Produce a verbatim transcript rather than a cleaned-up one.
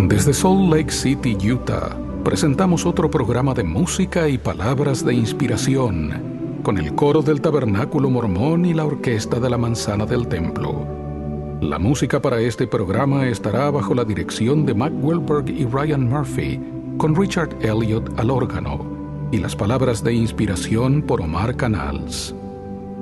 Desde Salt Lake City, Utah, presentamos otro programa de música y palabras de inspiración, con el coro del Tabernáculo Mormón y la orquesta de la Manzana del Templo. La música para este programa estará bajo la dirección de Mac Wilberg y Ryan Murphy, con Richard Elliott al órgano, y las palabras de inspiración por Omar Canals.